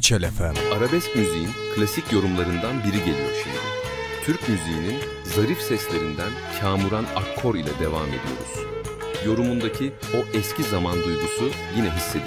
İçel FM. Arabesk müziğin klasik yorumlarından biri geliyor şimdi. Türk müziğinin zarif seslerinden Kamuran Akkor ile devam ediyoruz. Yorumundaki o eski zaman duygusu yine hissediliyor.